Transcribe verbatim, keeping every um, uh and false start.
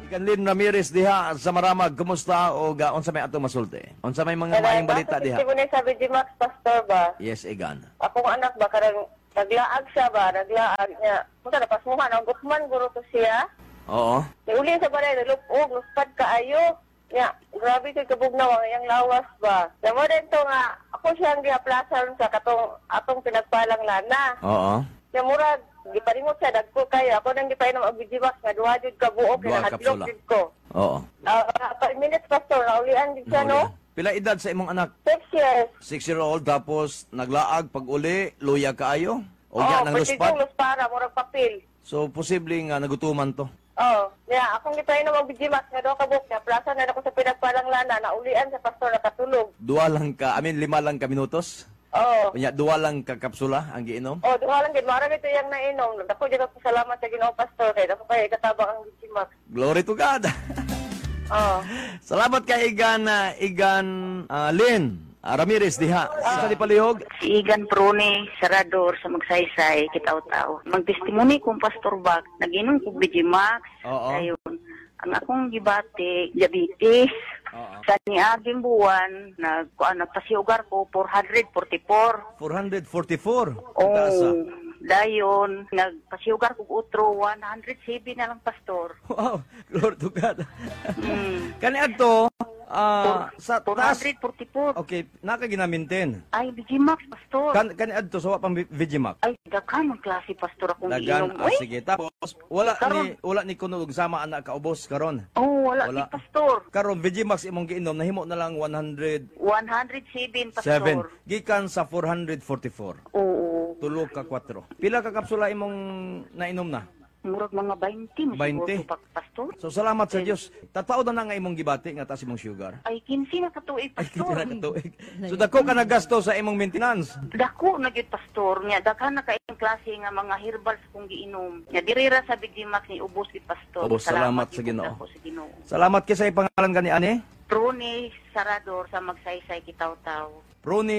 Ikanlin Ramirez diha sa Maramag, kumusta o ga unsa may ato masulti? Unsa may mga maayong balita diha? Kasi mo sabi di Max Pastor ba? Yes, Igan. Akong anak ba karang naglaag siya ba? Naglaag niya. Punta na pasmuhan ang gutman guro to siya. Oo. Uli sa balay nalupog, luspad kaayo. Ya, grabe kay kabugnaw ang iyang lawas ba. Damo din to nga ako siyang giaplasan sa katong atong pinagpalang lana. Oo. Ya murag giparingot siya dagko kayo. Ako nang gipainom og bijiwas nga duha jud ka buok Duha kay kapsula. nahadlok jud ko. Oo. Ah, uh, minutes pastor, naulian din siya no? Pila edad sa imong anak? Six years. Six-year-old tapos naglaag pag uli, luya kaayo? O Oo, ya nang pwede luspad? kong luspara, murag papel. So, posible nga nagutuman to. Oo. Yeah, akong gipainom og bijiwas nga duha ka buok na plaza na ako sa pinagpalang lana, naulian sa pastor nakatulog. Dua lang ka, I mean lima lang ka minutos? Oo. Kunya, dua lang ka kapsula ang giinom? Oh, duha lang gid mara ito yang nainom. Dako jud ako salamat sa Ginoo pastor kay dako kay katabang ang bijiwas. Glory to God! Oo. Salamat kay Igan, uh, Igan uh, Lynn uh, Ramirez diha sa Palihog. Si Igan Prone, Sarador sa Magsaysay, Kitaw-Taw. Magtestimony kong Pastor Bak, nag-inom ko Bijimax. Oo. Ayun. Ang akong gibati, diabetes. Oo. Sa niaging buwan, nag, uh, nagpasiugar ko four forty-four. four forty-four. Oh, Taasa. dayon, nagpasiugar ko utro one oh seven na lang, Pastor. Wow, glory to God. Hmm. Kani adto ah, sa taas. four forty-four. Okay, nakaginamintin. Ay, Bijimax, Pastor. Kan kani adto sa wa pang Vigimax. Ay, daghan ang klase, Pastor, akong Dagan, giinom. ah, Uy, sige. Tapos wala Karon. ni wala ni kuno og sama anak kaubos karon. oh, wala, Wala. si Pastor. Karon Vigimax imong giinom nahimo na lang one hundred one oh seven, Pastor. seven gikan sa four forty-four. Oo. Tulo ka kwatro. Pila ka kapsula imong nainom na? Murag mga twenty, mo twenty. siguro, pa- Pastor. So salamat sa Dios. Tatao na na nga imong gibati nga taas imong sugar. Ay, fifteen na katuig, Ay, Pastor. kita na katuig. So dako ka nagasto sa imong maintenance. Dako na gyud, Pastor. Nya daghan na kay klase nga mga herbals kung giinom. Nya dirira sa Bigimax ni ubos gid, Pastor. Ubos, salamat sa gyud Ginoo. ako sa Ginoo. Salamat kay sa ipangalan gani ani. Prone Sarador sa Magsaysay, Kitaw-Taw. Prone